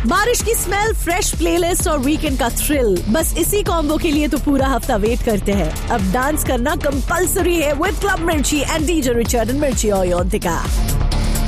बारिश की smell, fresh playlist और वीकेंड का थ्रिल, बस इसी कॉम्बो के लिए तो पूरा हफ्ता वेट करते हैं। अब डांस करना कंपल्सरी है विद क्लब मिर्ची एंड डीजे रिचर्ड एंड मिर्ची ओयोंतिका।